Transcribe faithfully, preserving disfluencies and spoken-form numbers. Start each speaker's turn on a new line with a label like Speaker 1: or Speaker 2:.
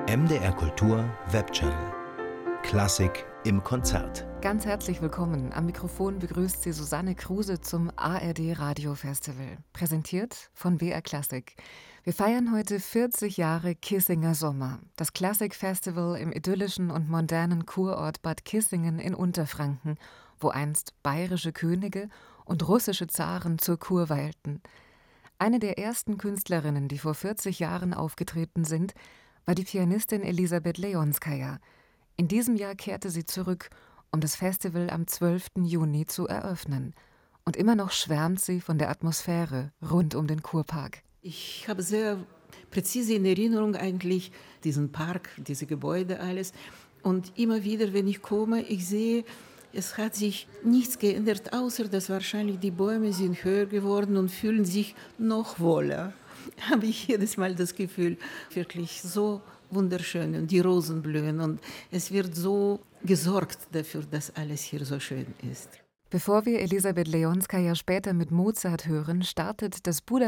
Speaker 1: M D R Kultur Webchannel. Klassik im Konzert.
Speaker 2: Ganz herzlich willkommen. Am Mikrofon begrüßt Sie Susanne Kruse zum A R D Radio Festival. Präsentiert von B R Klassik. Wir feiern heute vierzig Jahre Kissinger Sommer. Das Klassikfestival im idyllischen und modernen Kurort Bad Kissingen in Unterfranken, wo einst bayerische Könige und russische Zaren zur Kur weilten. Eine der ersten Künstlerinnen, die vor vierzig Jahren aufgetreten sind, war die Pianistin Elisabeth Leonskaja. In diesem Jahr kehrte sie zurück, um das Festival am zwölften Juni zu eröffnen. Und immer noch schwärmt sie von der Atmosphäre rund um den Kurpark.
Speaker 3: Ich habe sehr präzise in Erinnerung eigentlich diesen Park, diese Gebäude, alles. Und immer wieder, wenn ich komme, ich sehe, es hat sich nichts geändert, außer dass wahrscheinlich die Bäume sind höher geworden und fühlen sich noch wohler. Habe ich jedes Mal das Gefühl, wirklich so wunderschön und die Rosen blühen und es wird so gesorgt dafür, dass alles hier so schön ist.
Speaker 2: Bevor wir Elisabeth Leonskaja später mit Mozart hören, startet das Budapester